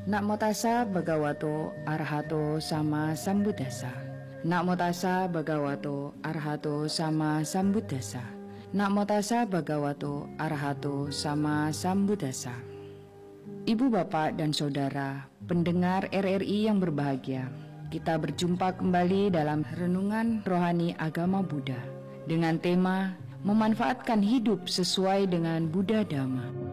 Namo tassa bhagavato arahato sama sambuddhassa. Namo tassa bhagavato arahato sama sambuddhassa. Namo tassa bhagavato arahato sama sambuddhassa. Ibu, bapak, dan saudara pendengar RRI yang berbahagia, kita berjumpa kembali dalam renungan rohani agama Buddha dengan tema memanfaatkan hidup sesuai dengan Buddha Dhamma.